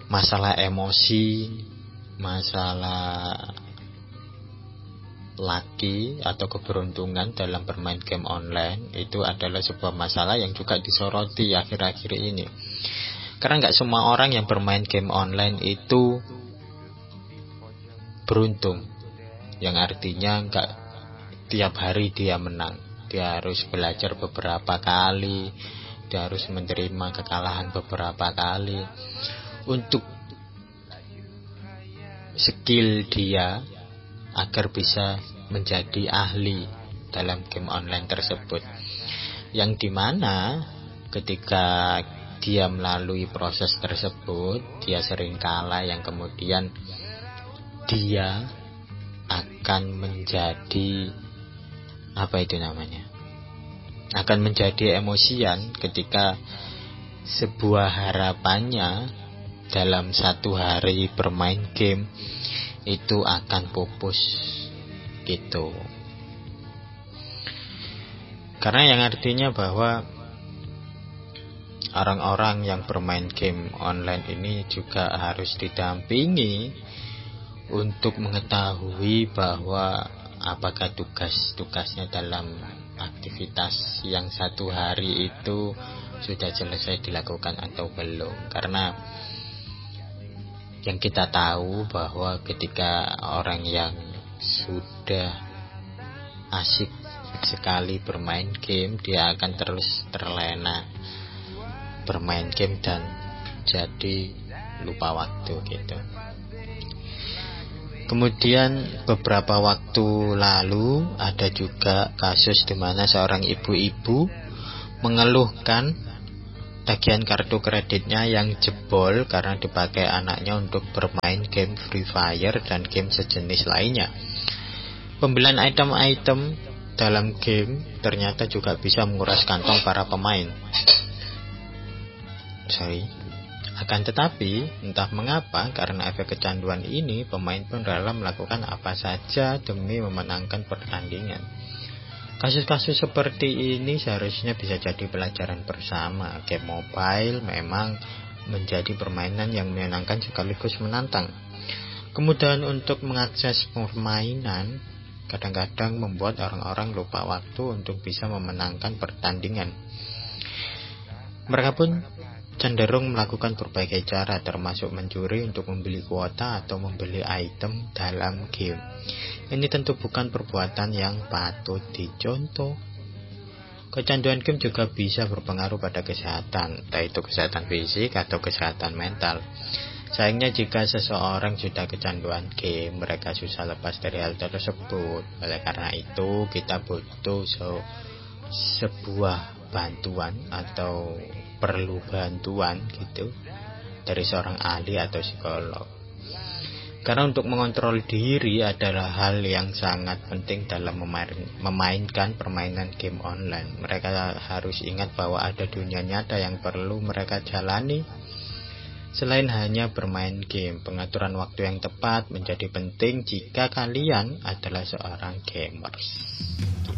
masalah emosi, masalah laki atau keberuntungan dalam bermain game online itu adalah sebuah masalah yang juga disoroti akhir-akhir ini. Karena nggak semua orang yang bermain game online itu beruntung, yang artinya nggak tiap hari dia menang. Dia harus belajar beberapa kali, dia harus menerima kekalahan beberapa kali untuk skill dia agar bisa menjadi ahli dalam game online tersebut. Yang dimana ketika dia melalui proses tersebut, dia sering kalah, yang kemudian dia akan menjadi akan menjadi emosian ketika sebuah harapannya dalam satu hari bermain game itu akan pupus gitu. Karena yang artinya bahwa orang-orang yang bermain game online ini juga harus didampingi untuk mengetahui bahwa apakah tugas-tugasnya dalam aktivitas yang satu hari itu sudah selesai dilakukan atau belum. Karena yang kita tahu bahwa ketika orang yang sudah asik sekali bermain game, dia akan terus terlena bermain game dan jadi lupa waktu gitu. Kemudian beberapa waktu lalu ada juga kasus di mana seorang ibu-ibu mengeluhkan tagihan kartu kreditnya yang jebol karena dipakai anaknya untuk bermain game Free Fire dan game sejenis lainnya. Pembelian item-item dalam game ternyata juga bisa menguras kantong para pemain. Akan tetapi, entah mengapa, karena efek kecanduan ini, pemain pun rela melakukan apa saja demi memenangkan pertandingan. Kasus-kasus seperti ini seharusnya bisa jadi pelajaran bersama. Game mobile memang menjadi permainan yang menyenangkan sekaligus menantang. Kemudahan untuk mengakses permainan kadang-kadang membuat orang-orang lupa waktu untuk bisa memenangkan pertandingan. Mereka pun cenderung melakukan berbagai cara, termasuk mencuri untuk membeli kuota atau membeli item dalam game. Ini tentu bukan perbuatan yang patut dicontoh. Kecanduan game juga bisa berpengaruh pada kesehatan, entah itu kesehatan fisik atau kesehatan mental. Sayangnya jika seseorang sudah kecanduan game, mereka susah lepas dari hal tersebut. Oleh karena itu, kita butuh sebuah bantuan atau perlu bantuan gitu dari seorang ahli atau psikolog. Karena untuk mengontrol diri adalah hal yang sangat penting dalam memainkan permainan game online. Mereka harus ingat bahwa ada dunia nyata yang perlu mereka jalani. Selain hanya bermain game, pengaturan waktu yang tepat menjadi penting jika kalian adalah seorang gamers.